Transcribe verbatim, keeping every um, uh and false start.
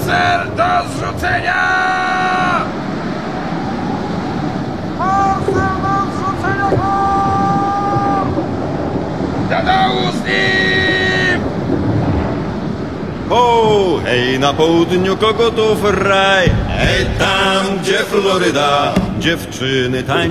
Pancer do zrzucenia! Pancer do zrzucenia! Do dołu z nim! O, hej, na południu kogutów raj, hej, tam, gdzie Floryda, dziewczyny tańczą.